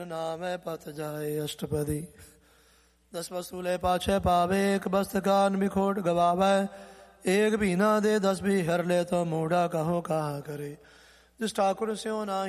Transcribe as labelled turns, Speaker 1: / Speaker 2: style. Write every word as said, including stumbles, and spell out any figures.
Speaker 1: नाम पथ जाए अष्टपदी। दस वसूले पाछे पावे, एक बस्त कान बिखोट गवावे। एक भी ना दे दस भी हर ले, तो मूढ़ा कहो कहा करे। जिस ठाकुर स्यों नाही